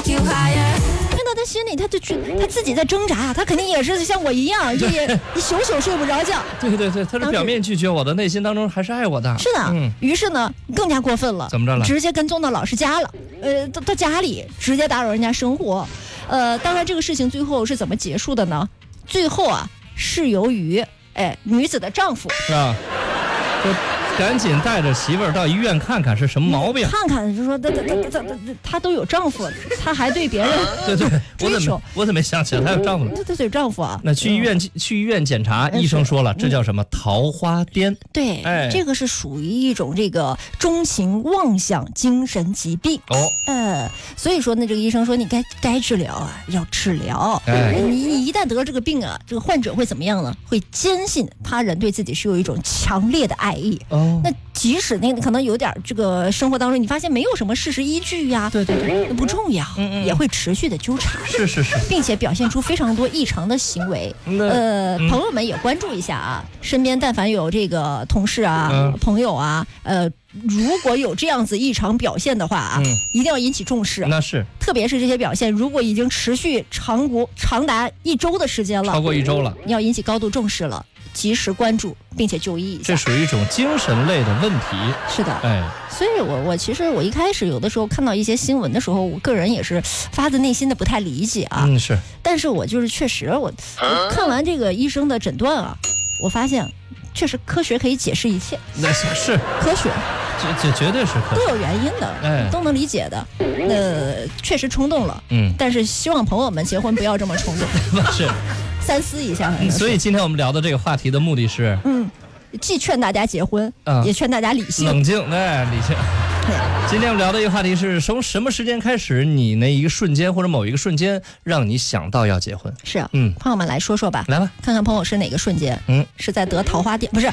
看到他心里，他就觉得他自己在挣扎，他肯定也是像我一样，这也一宿宿睡不着觉。 对对对，他是表面拒绝我的，内心当中还是爱我的。 是的，于是呢更加过分了， 怎么着了？ 直接跟踪到老师家了，到家里直接打扰人家生活。当然这个事情最后是怎么结束的呢？最后啊是由于女子的丈夫是吧？就赶紧带着媳妇儿到医院看看是什么毛病。 看看就说她都有丈夫，她还对别人对对， 追求。 我怎么没想起来她有丈夫呢？ 对有丈夫啊。 那去医院检查，医生说了，这叫什么桃花癫？ 对，这个是属于一种这个钟情妄想精神疾病。所以说呢，这个医生说你该治疗啊，要治疗。你一旦得了这个病啊，这个患者会怎么样呢？会坚信他人对自己是有一种强烈的爱意。那即使那可能有点这个生活当中你发现没有什么事实依据呀，对，不重要，也会持续的纠缠， 是， 并且表现出非常多异常的行为。朋友们也关注一下啊，身边但凡有这个同事啊、朋友啊，如果有这样子异常表现的话啊，一定要引起重视。 那是， 特别是这些表现如果已经持续长达1周的时间了， 超过1周了， 你要引起高度重视了，及时关注并且就医一下。 这属于一种精神类的问题。 是的，所以我其实我一开始有的时候看到一些新闻的时候，我个人也是发自内心的不太理解啊。 是。 但是我就是确实我看完这个医生的诊断啊，我发现确实科学可以解释一切。 那是科学。 这绝对是科学， 都有原因的，都能理解的。确实冲动了，但是希望朋友们结婚不要这么冲动， 是三思一下。 所以今天我们聊的这个话题的目的是， 既劝大家结婚，也劝大家理性、 冷静，理性。今天我们聊的一个话题是从什么时间开始，你那一个瞬间或者某一个瞬间让你想到要结婚？ 是，朋友们来说说吧， 来吧， 看看朋友是哪个瞬间，是在得桃花癫，不是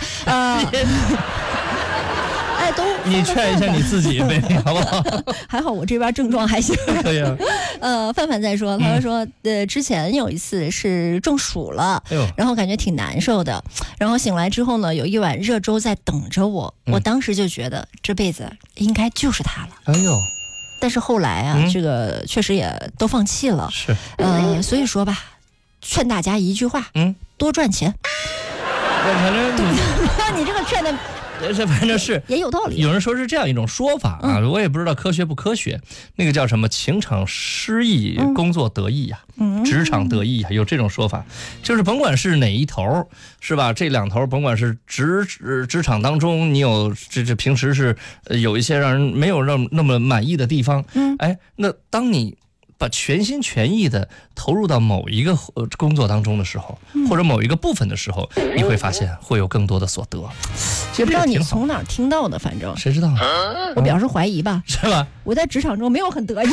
你劝一下你自己呗，好不好？ 还好我这边症状还行。 可以啊。 范范在说，他说之前有一次是中暑了，然后感觉挺难受的，然后醒来之后呢，有一碗热粥在等着我，我当时就觉得这辈子应该就是他了。但是后来啊，这个确实也都放弃了。 是。 所以说吧，劝大家一句话，多赚钱。 反正你这个劝的。 这反正是也有道理。 有人说是这样一种说法啊，我也不知道科学不科学。那个叫什么情场失意，工作得意呀，职场得意呀，有这种说法。就是甭管是哪一头，是吧？这两头，甭管是职场当中，你有这平时是有一些让人没有那么满意的地方，那当你把全心全意的投入到某一个工作当中的时候，或者某一个部分的时候，你会发现会有更多的所得。 也不知道你从哪儿听到的，反正谁知道呢？ 我表示怀疑吧， 是吧？ 我在职场中没有很得意。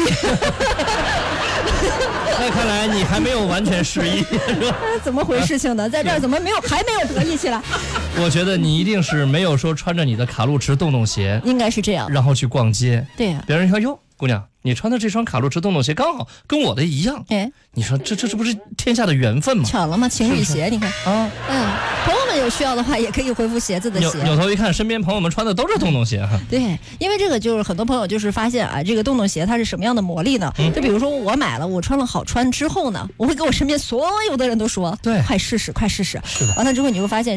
那看来你还没有完全失忆，是吧？ 怎么回事情呢？在这儿怎么还没有得意起来？ 我觉得你一定是没有说穿着你的卡路驰洞洞鞋， 应该是这样， 然后去逛街。 对呀， 别人说哟，姑娘，你穿的这双卡路驰洞洞鞋刚好跟我的一样。你说这不是天下的缘分吗？ 巧了吗？情侣鞋，你看啊，朋友们有需要的话也可以回复鞋子的鞋。 扭头一看，身边朋友们穿的都是洞洞鞋哈。 对，因为这个就是很多朋友就是发现啊，这个洞洞鞋它是什么样的魔力呢？就比如说我买了，我穿了好穿之后呢，我会跟我身边所有的人都说， 对， 快试试，快试试。 是的。 完了之后你会发现。